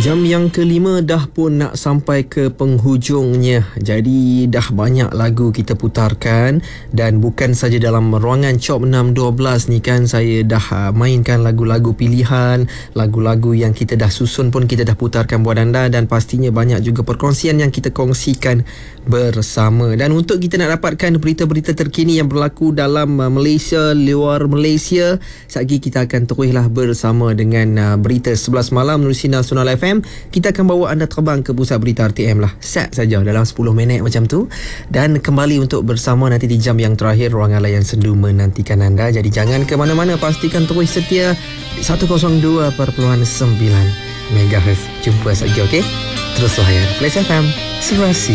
Jam yang kelima dah pun nak sampai ke penghujungnya. Jadi dah banyak lagu kita putarkan. Dan bukan saja dalam ruangan Chop 612 ni kan, saya dah mainkan lagu-lagu pilihan, lagu-lagu yang kita dah susun pun kita dah putarkan buat anda. Dan pastinya banyak juga perkongsian yang kita kongsikan bersama. Dan untuk kita nak dapatkan berita-berita terkini yang berlaku dalam Malaysia, luar Malaysia, sekejap kita akan teruslah bersama dengan berita 11 malam menerusi Nasional FM. Kita akan bawa anda terbang ke pusat berita RTM lah. Set saja dalam 10 minit macam tu. Dan kembali untuk bersama nanti di jam yang terakhir, ruangan layan sendu menantikan anda. Jadi jangan ke mana-mana, pastikan terus setia 102.9 MHz. Jumpa saja, okey? Terus layan Flash FM, Serasi